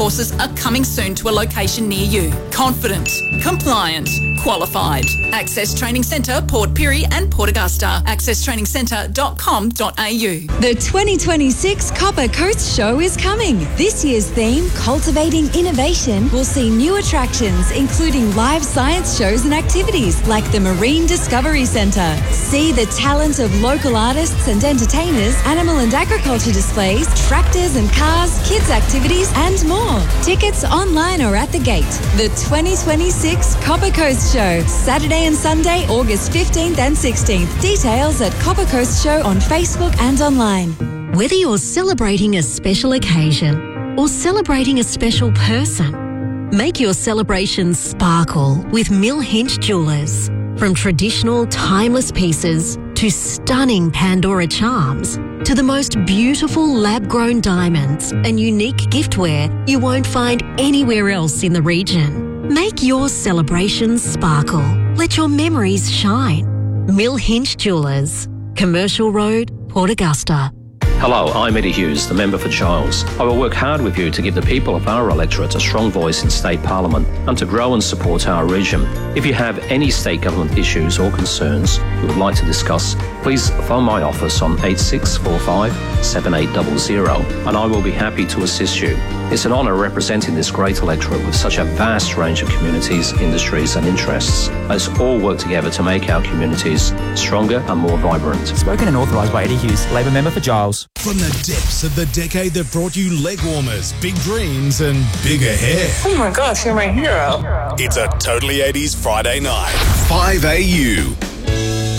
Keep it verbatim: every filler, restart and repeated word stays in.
Forces are coming soon to a location near you. Confident, compliant, qualified. Access Training Centre, Port Pirie and Port Augusta. access training centre dot com dot a u. The twenty twenty-six Copper Coast Show is coming. This year's theme, Cultivating Innovation, will see new attractions including live science shows and activities like the Marine Discovery Centre. See the talent of local artists and entertainers, animal and agriculture displays, tractors and cars, kids activities and more. Tickets online or at the gate. The twenty twenty-six Copper Coast Show, Saturday and Sunday, August fifteenth and sixteenth. Details at Copper Coast Show on Facebook and online. Whether you're celebrating a special occasion or celebrating a special person, make your celebrations sparkle with Mill Hinch Jewellers. From traditional, timeless pieces to stunning Pandora charms to the most beautiful lab-grown diamonds and unique giftware you won't find anywhere else in the region. Make your celebrations sparkle. Let your memories shine. Mill Hinch Jewellers, Commercial Road, Port Augusta. Hello, I'm Eddie Hughes, the member for Giles. I will work hard with you to give the people of our electorate a strong voice in State Parliament and to grow and support our region. If you have any state government issues or concerns you would like to discuss, please phone my office on eight six four five, seven eight zero zero and I will be happy to assist you. It's an honour representing this great electorate with such a vast range of communities, industries and interests. Let's all work together to make our communities stronger and more vibrant. Spoken and authorised by Eddie Hughes, Labor member for Giles. From the depths of the decade that brought you leg warmers, big dreams and bigger hair. Oh my gosh, you're my hero. It's a Totally eighties Friday night. five A U.